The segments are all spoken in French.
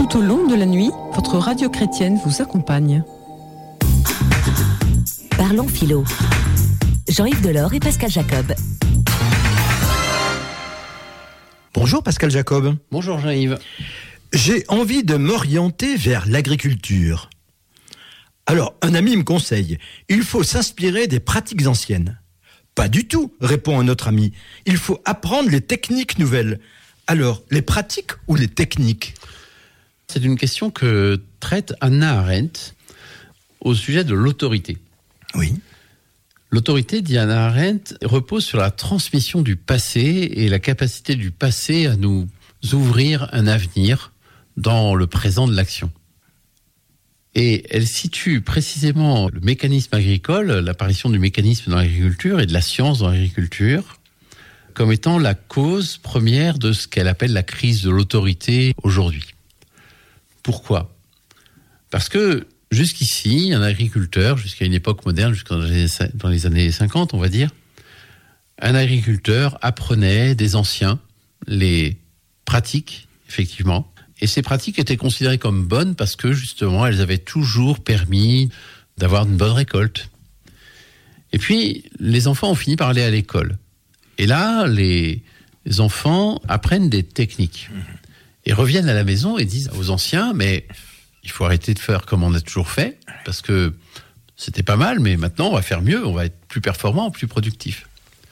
Tout au long de la nuit, votre radio chrétienne vous accompagne. Parlons philo. Jean-Yves Delors et Pascal Jacob. Bonjour Pascal Jacob. Bonjour Jean-Yves. J'ai envie de m'orienter vers l'agriculture. Alors, un ami me conseille, il faut s'inspirer des pratiques anciennes. Pas du tout, répond un autre ami. Il faut apprendre les techniques nouvelles. Alors, les pratiques ou les techniques ? C'est une question que traite Hannah Arendt au sujet de l'autorité. Oui. L'autorité, dit Hannah Arendt, repose sur la transmission du passé et la capacité du passé à nous ouvrir un avenir dans le présent de l'action. Et elle situe précisément le mécanisme agricole, l'apparition du mécanisme dans l'agriculture et de la science dans l'agriculture, comme étant la cause première de ce qu'elle appelle la crise de l'autorité aujourd'hui. Pourquoi ? Parce que jusqu'ici, un agriculteur, jusqu'à une époque moderne, dans les années 50, on va dire, un agriculteur apprenait des anciens les pratiques, effectivement. Et ces pratiques étaient considérées comme bonnes parce que, justement, elles avaient toujours permis d'avoir une bonne récolte. Et puis, les enfants ont fini par aller à l'école. Et là, les enfants apprennent des techniques. Et reviennent à la maison et disent aux anciens, mais il faut arrêter de faire comme on a toujours fait, parce que c'était pas mal, mais maintenant on va faire mieux, on va être plus performant, plus productif.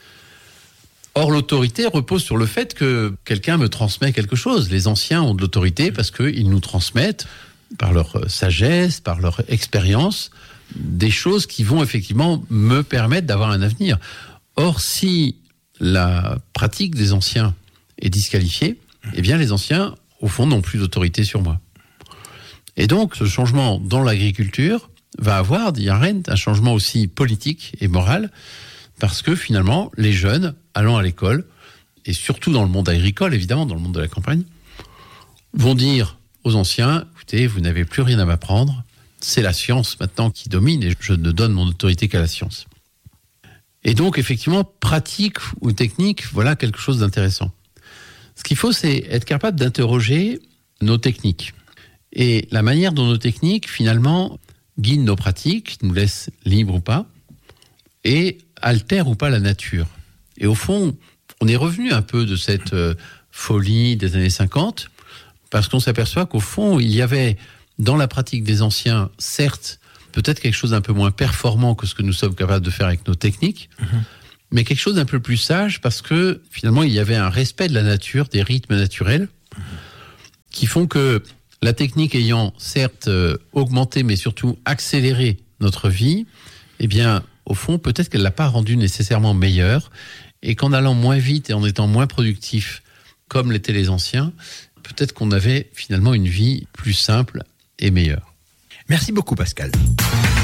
Or, l'autorité repose sur le fait que quelqu'un me transmet quelque chose. Les anciens ont de l'autorité parce qu'ils nous transmettent, par leur sagesse, par leur expérience, des choses qui vont effectivement me permettre d'avoir un avenir. Or, si la pratique des anciens est disqualifiée, eh bien les anciens, au fond, n'ont plus d'autorité sur moi. Et donc, ce changement dans l'agriculture va avoir, dit Arendt, un changement aussi politique et moral, parce que finalement, les jeunes, allant à l'école, et surtout dans le monde agricole, évidemment, dans le monde de la campagne, vont dire aux anciens, écoutez, vous n'avez plus rien à m'apprendre, c'est la science maintenant qui domine, et je ne donne mon autorité qu'à la science. Et donc, effectivement, pratique ou technique, voilà quelque chose d'intéressant. Ce qu'il faut, c'est être capable d'interroger nos techniques. Et la manière dont nos techniques, finalement, guident nos pratiques, nous laissent libres ou pas, et altèrent ou pas la nature. Et au fond, on est revenu un peu de cette folie des années 50, parce qu'on s'aperçoit qu'au fond, il y avait dans la pratique des anciens, certes, peut-être quelque chose d'un peu moins performant que ce que nous sommes capables de faire avec nos techniques, mais quelque chose d'un peu plus sage, parce que finalement, il y avait un respect de la nature, des rythmes naturels, qui font que la technique ayant certes augmenté, mais surtout accéléré notre vie, eh bien, au fond, peut-être qu'elle ne l'a pas rendue nécessairement meilleure, et qu'en allant moins vite et en étant moins productif, comme l'étaient les anciens, peut-être qu'on avait finalement une vie plus simple et meilleure. Merci beaucoup Pascal.